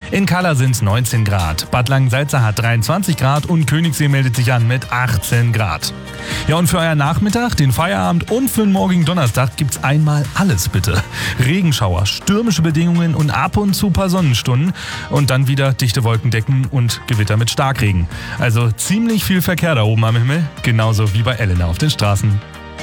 In Kalla sind es 19 Grad. Bad Langensalza hat 23 Grad und Königssee meldet sich an mit 18 Grad. Ja, und für euren Nachmittag, den Feierabend und für den morgigen Donnerstag gibt's einmal alles bitte. Regenschauer, stürmische Bedingungen und ab und zu ein paar Sonnenstunden und dann wieder dichte Wolkendecken und Gewitter mit Starkregen. Also ziemlich viel Verkehr da oben am Himmel, genauso wie bei Elena auf den Straßen.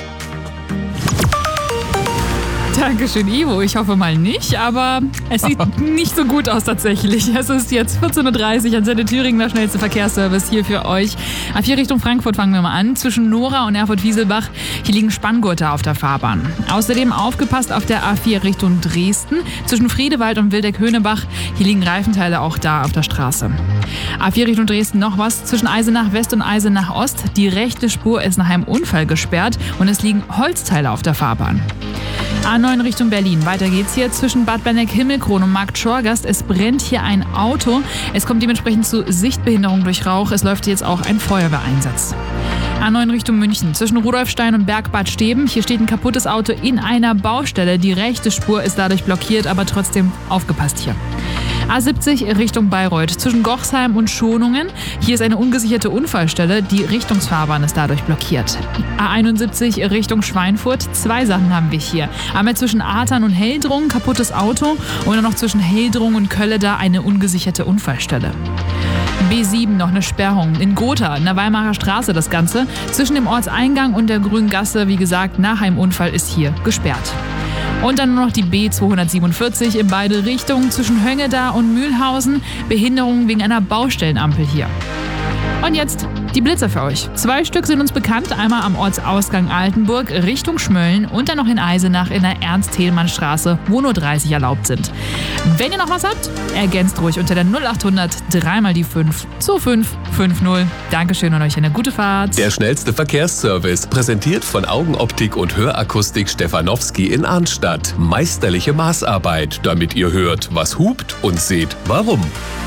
Dankeschön, Ivo. Ich hoffe mal nicht, aber es sieht nicht so gut aus tatsächlich. Es ist jetzt 14.30 Uhr, Antenne Thüringen, der schnellste Verkehrsservice hier für euch. A4 Richtung Frankfurt fangen wir mal an. Zwischen Nora und Erfurt-Wieselbach, hier liegen Spanngurte auf der Fahrbahn. Außerdem aufgepasst auf der A4 Richtung Dresden. Zwischen Friedewald und Wildeck-Höhnebach, hier liegen Reifenteile auch da auf der Straße. A4 Richtung Dresden noch was. Zwischen Eisenach West und Eisenach Ost, die rechte Spur ist nach einem Unfall gesperrt und es liegen Holzteile auf der Fahrbahn. A9 Richtung Berlin. Weiter geht's hier zwischen Bad Benneck-Himmelkron und Markt Schorgast. Es brennt hier ein Auto. Es kommt dementsprechend zu Sichtbehinderung durch Rauch. Es läuft jetzt auch ein Feuerwehreinsatz. A9 Richtung München. Zwischen Rudolfstein und Bergbad Steben. Hier steht ein kaputtes Auto in einer Baustelle. Die rechte Spur ist dadurch blockiert, aber trotzdem aufgepasst hier. A70 Richtung Bayreuth. Zwischen Gochsheim und Schonungen. Hier ist eine ungesicherte Unfallstelle. Die Richtungsfahrbahn ist dadurch blockiert. A71 Richtung Schweinfurt. 2 Sachen haben wir hier. Einmal zwischen Athern und Heldrungen kaputtes Auto und dann noch zwischen Heldrungen und Kölleda eine ungesicherte Unfallstelle. B7 noch eine Sperrung. In Gotha, in der Weimarer Straße das Ganze. Zwischen dem Ortseingang und der Grünen Gasse, wie gesagt, nach einem Unfall ist hier gesperrt. Und dann nur noch die B247 in beide Richtungen zwischen Höngeda und Mühlhausen. Behinderung wegen einer Baustellenampel hier. Und jetzt die Blitzer für euch. 2 Stück sind uns bekannt. Einmal am Ortsausgang Altenburg Richtung Schmölln und dann noch in Eisenach in der Ernst-Thälmann-Straße, wo nur 30 erlaubt sind. Wenn ihr noch was habt, ergänzt ruhig unter der 0800 3 mal die 5 2550. Dankeschön und euch eine gute Fahrt. Der schnellste Verkehrsservice, präsentiert von Augenoptik und Hörakustik Stefanowski in Arnstadt. Meisterliche Maßarbeit, damit ihr hört, was hupt und seht, warum.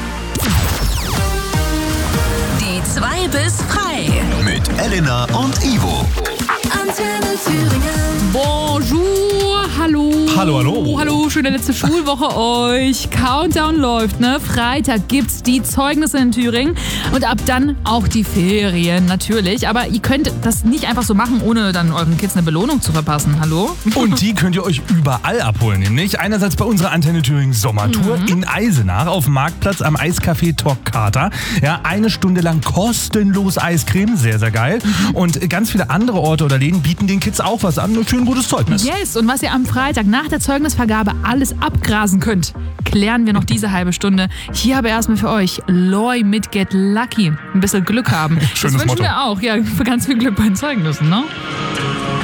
2 bis 3. Mit Elena und Ivo. Antenne Thüringen. Bonjour, hallo. Hallo, hallo. Hallo, schöne letzte Schulwoche euch. Countdown läuft, ne? Freitag gibt's die Zeugnisse in Thüringen und ab dann auch die Ferien, natürlich. Aber ihr könnt das nicht einfach so machen, ohne dann euren Kids eine Belohnung zu verpassen. Hallo? Und die könnt ihr euch überall abholen, nämlich einerseits bei unserer Antenne Thüringen Sommertour in Eisenach auf dem Marktplatz am Eiscafé Toccata. Ja, 1 Stunde lang kostenlos Eiscreme, sehr, sehr geil. Und ganz viele andere Orte oder Läden bieten den Kids auch was an, für ein gutes Zeugnis. Yes, und was ihr am Freitag nach der Zeugnisvergabe alles abgrasen könnt, klären wir noch diese halbe Stunde. Hier aber erstmal für euch Loi mit Get Lucky. Ein bisschen Glück haben. Schönes das wünschen Motto. wir auch. Ja, für ganz viel Glück bei den Zeugnissen, ne?